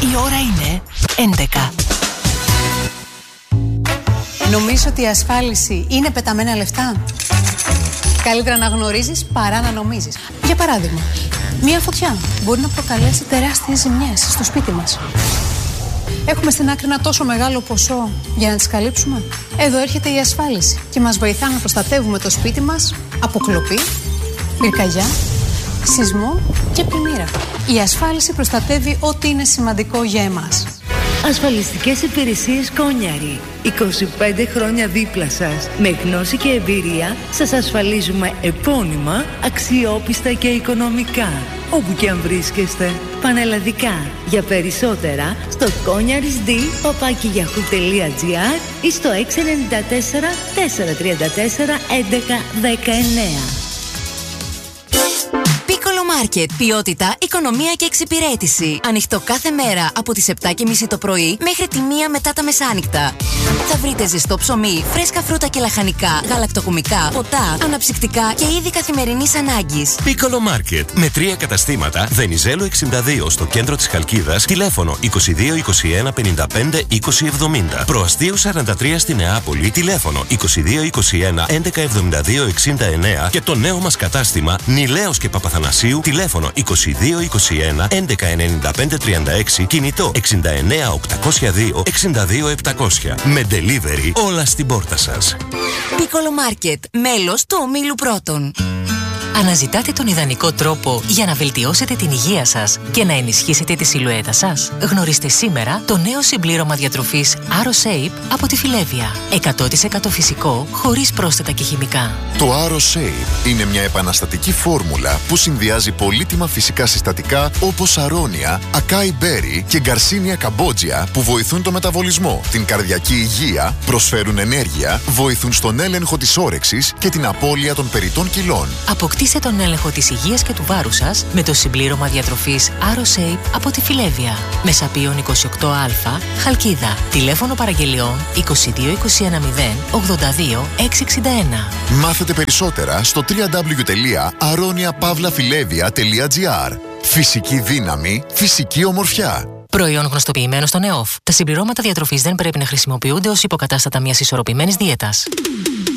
Η ώρα είναι 11. Νομίζω ότι η ασφάλιση είναι πεταμένα λεφτά. Καλύτερα να γνωρίζεις παρά να νομίζεις. Για παράδειγμα, μία φωτιά μπορεί να προκαλέσει τεράστιες ζημιές στο σπίτι μας. Έχουμε στην άκρη ένα τόσο μεγάλο ποσό για να τις καλύψουμε. Εδώ έρχεται η ασφάλιση και μας βοηθά να προστατεύουμε το σπίτι μας από κλοπή, πυρκαγιά, σεισμό και πλημμύρα. Η ασφάλιση προστατεύει ό,τι είναι σημαντικό για εμάς. Ασφαλιστικές υπηρεσίες Κόνιαρη. 25 χρόνια δίπλα σας. Με γνώση και εμπειρία σας ασφαλίζουμε επώνυμα, αξιόπιστα και οικονομικά. Όπου και αν βρίσκεστε. Πανελλαδικά. Για περισσότερα στο konyarisd@yahoo.gr ή στο 694 434 1119. Piccolo Market. Ποιότητα, οικονομία και εξυπηρέτηση. Ανοιχτό κάθε μέρα από τις 7:30 το πρωί μέχρι τη 1 μετά τα μεσάνυχτα. Θα βρείτε ζεστό ψωμί, φρέσκα φρούτα και λαχανικά, γαλακτοκομικά, ποτά, αναψυκτικά και είδη καθημερινής ανάγκης. Piccolo Market. Με 3 καταστήματα. Βενιζέλου 62 στο κέντρο της Χαλκίδας. Τηλέφωνο 22 21 55 20 70. Προαστίου 43 στη Νεάπολη. Τηλέφωνο 22 21 11 72 69. Και το νέο μας κατάστημα Νηλαίος και Παπαθανασίου. Τηλέφωνο 22 21 11 95 36. Κινητό 69 802 62 700. Με delivery όλα στην πόρτα σας. Piccolo Market. Μέλος του Ομίλου Πρώτων. Αναζητάτε τον ιδανικό τρόπο για να βελτιώσετε την υγεία σας και να ενισχύσετε τη σιλουέτα σας? Γνωρίστε σήμερα το νέο συμπλήρωμα διατροφής AroShape από τη Φιλέβια. 100% φυσικό, χωρίς πρόσθετα και χημικά. Το AroShape είναι μια επαναστατική φόρμουλα που συνδυάζει πολύτιμα φυσικά συστατικά όπως αρώνια, ακάι μπέρι και γκαρσίνια καμπότζια που βοηθούν το μεταβολισμό, την καρδιακή υγεία, προσφέρουν ενέργεια, βοηθούν στον έλεγχο της όρεξης και την απώλεια των περιττών κιλών. Αποκτήστε τον έλεγχο της υγείας και του βάρους σας με το συμπλήρωμα διατροφής AroShape από τη Φιλέβια. Μεσαπίων 28α, Χαλκίδα. Τηλέφωνο παραγγελιών 22 21 0 82 661. Μάθετε περισσότερα στο www.aroniapavlafilevia.gr. Φυσική δύναμη, φυσική ομορφιά. Προϊόν γνωστοποιημένο στον ΕΟΦ. Τα συμπληρώματα διατροφής δεν πρέπει να χρησιμοποιούνται ως υποκατάστατα μιας ισορροπημένης δίαιτας.